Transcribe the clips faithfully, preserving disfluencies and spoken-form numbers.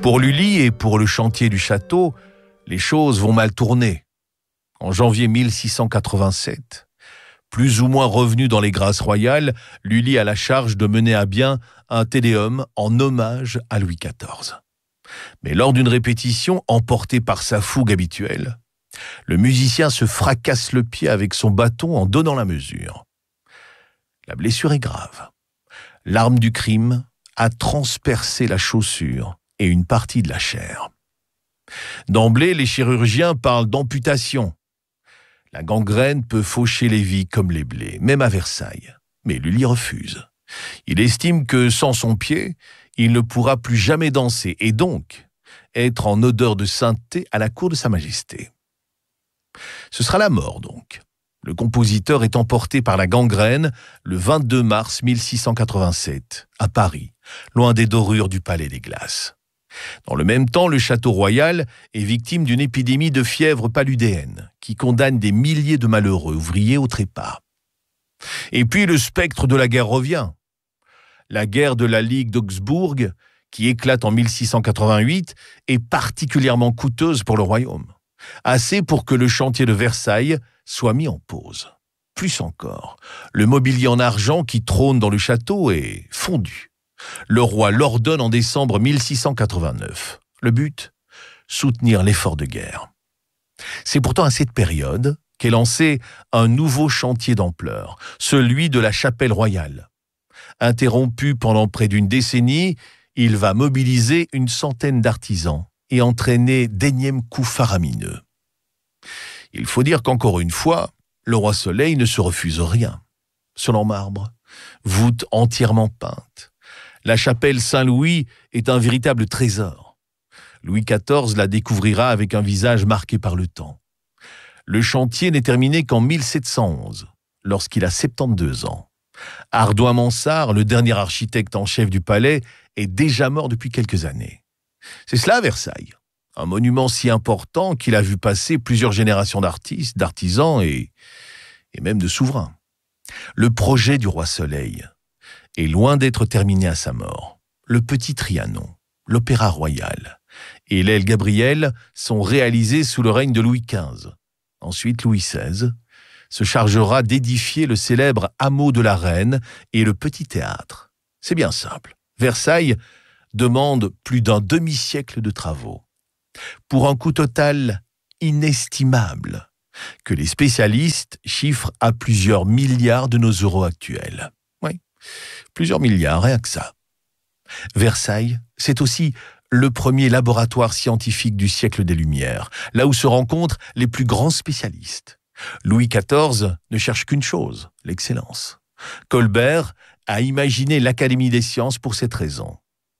Pour Lully et pour le chantier du château, les choses vont mal tourner. En janvier mille six cent quatre-vingt-sept, plus ou moins revenu dans les grâces royales, Lully a la charge de mener à bien un tédéum en hommage à Louis quatorze. Mais lors d'une répétition, emporté par sa fougue habituelle, le musicien se fracasse le pied avec son bâton en donnant la mesure. La blessure est grave. L'arme du crime a transpercé la chaussure et une partie de la chair. D'emblée, les chirurgiens parlent d'amputation. La gangrène peut faucher les vies comme les blés, même à Versailles. Mais Lully refuse. Il estime que sans son pied, il ne pourra plus jamais danser et donc être en odeur de sainteté à la cour de Sa Majesté. Ce sera la mort donc. Le compositeur est emporté par la gangrène le vingt-deux mars mille six cent quatre-vingt-sept, à Paris, loin des dorures du Palais des Glaces. Dans le même temps, le château royal est victime d'une épidémie de fièvre paludéenne qui condamne des milliers de malheureux ouvriers au trépas. Et puis le spectre de la guerre revient. La guerre de la Ligue d'Augsbourg, qui éclate en mille six cent quatre-vingt-huit, est particulièrement coûteuse pour le royaume. Assez pour que le chantier de Versailles soit mis en pause. Plus encore, le mobilier en argent qui trône dans le château est fondu. Le roi l'ordonne en décembre mille six cent quatre-vingt-neuf. Le but ? Soutenir l'effort de guerre. C'est pourtant à cette période qu'est lancé un nouveau chantier d'ampleur, celui de la chapelle royale. Interrompu pendant près d'une décennie, il va mobiliser une centaine d'artisans et entraîner d'énièmes coups faramineux. Il faut dire qu'encore une fois, le roi Soleil ne se refuse rien. Sol en marbre, voûte entièrement peinte. La chapelle Saint-Louis est un véritable trésor. Louis quatorze la découvrira avec un visage marqué par le temps. Le chantier n'est terminé qu'en mille sept cent onze, lorsqu'il a soixante-douze ans. Ardouin-Mansart, le dernier architecte en chef du palais, est déjà mort depuis quelques années. C'est cela à Versailles, un monument si important qu'il a vu passer plusieurs générations d'artistes, d'artisans et, et même de souverains. Le projet du roi Soleil est loin d'être terminé à sa mort. Le Petit Trianon, l'Opéra Royal et l'Aile Gabriel sont réalisés sous le règne de Louis quinze. Ensuite, Louis seize se chargera d'édifier le célèbre hameau de la Reine et le Petit Théâtre. C'est bien simple. Versailles demande plus d'un demi-siècle de travaux, pour un coût total inestimable, que les spécialistes chiffrent à plusieurs milliards de nos euros actuels. Oui, plusieurs milliards, rien que ça. Versailles, c'est aussi le premier laboratoire scientifique du siècle des Lumières, là où se rencontrent les plus grands spécialistes. Louis quatorze ne cherche qu'une chose, l'excellence. Colbert a imaginé l'Académie des sciences pour cette raison.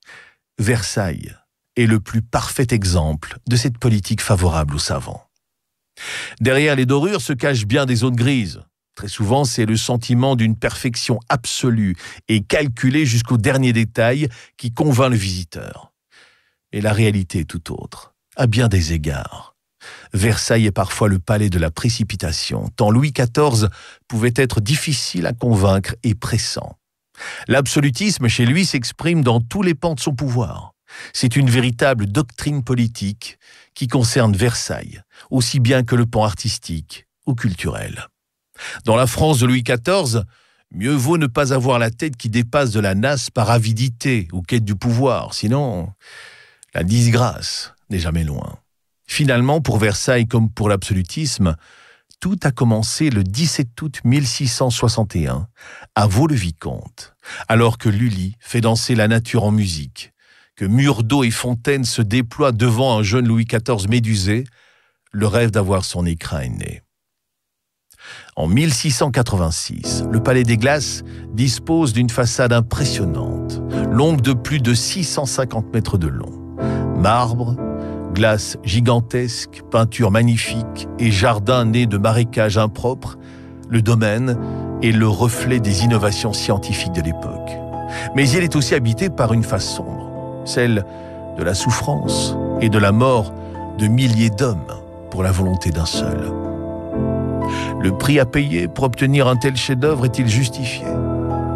Versailles est le plus parfait exemple de cette politique favorable aux savants. Derrière les dorures se cachent bien des zones grises. Très souvent, c'est le sentiment d'une perfection absolue et calculée jusqu'au dernier détail qui convainc le visiteur. Et la réalité est tout autre, à bien des égards. Versailles est parfois le palais de la précipitation, tant Louis quatorze pouvait être difficile à convaincre et pressant. L'absolutisme chez lui s'exprime dans tous les pans de son pouvoir. C'est une véritable doctrine politique qui concerne Versailles, aussi bien que le pan artistique ou culturel. Dans la France de Louis quatorze, mieux vaut ne pas avoir la tête qui dépasse de la nasse par avidité ou quête du pouvoir, sinon la disgrâce n'est jamais loin. Finalement, pour Versailles comme pour l'absolutisme, tout a commencé le dix-sept août mille six cent soixante et un, à Vaux-le-Vicomte, alors que Lully fait danser la nature en musique, que Murdo et Fontaine se déploient devant un jeune Louis quatorze médusé, le rêve d'avoir son écrin est né. En mille six cent quatre-vingt-six, le Palais des Glaces dispose d'une façade impressionnante, longue de plus de six cent cinquante mètres de long. Marbre, glace gigantesque, peinture magnifique et jardin né de marécages impropres, le domaine est le reflet des innovations scientifiques de l'époque. Mais il est aussi habité par une face sombre, celle de la souffrance et de la mort de milliers d'hommes pour la volonté d'un seul. Le prix à payer pour obtenir un tel chef-d'œuvre est-il justifié ?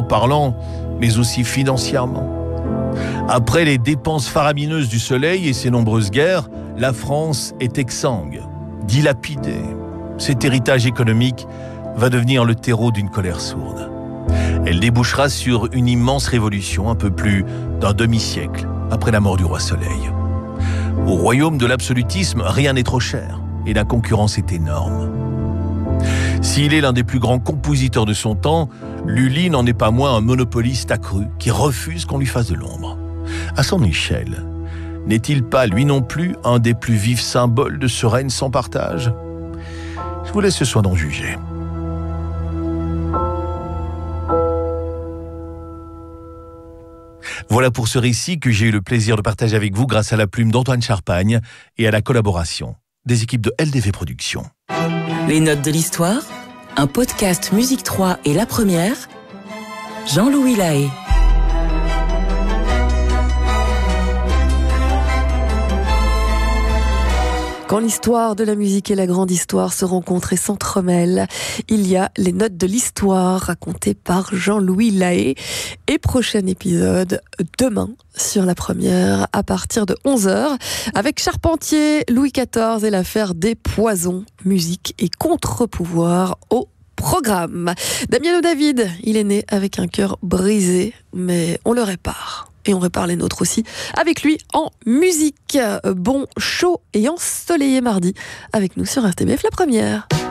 Humainement parlant, mais aussi financièrement. Après les dépenses faramineuses du soleil et ses nombreuses guerres, la France est exsangue, dilapidée. Cet héritage économique va devenir le terreau d'une colère sourde. Elle débouchera sur une immense révolution, un peu plus d'un demi-siècle après la mort du roi Soleil. Au royaume de l'absolutisme, rien n'est trop cher et la concurrence est énorme. S'il est l'un des plus grands compositeurs de son temps, Lully n'en est pas moins un monopoliste accru qui refuse qu'on lui fasse de l'ombre. À son échelle, n'est-il pas lui non plus un des plus vifs symboles de ce règne sans partage ? Je vous laisse ce soin d'en juger. Voilà pour ce récit que j'ai eu le plaisir de partager avec vous grâce à la plume d'Antoine Charpagne et à la collaboration des équipes de L D V Productions. Les notes de l'histoire, un podcast Musique trois et La Première, Jean-Louis Lahaye. Quand l'histoire de la musique et la grande histoire se rencontrent et s'entremêlent, il y a les notes de l'histoire racontées par Jean-Louis Lahaye. Et prochain épisode demain sur La Première à partir de onze heures avec Charpentier, Louis quatorze et l'affaire des poisons, musique et contre-pouvoir au programme. Damiano David, il est né avec un cœur brisé, mais on le répare. Et on répare les nôtres aussi avec lui en musique. Bon, chaud et ensoleillé mardi avec nous sur R T B F La Première.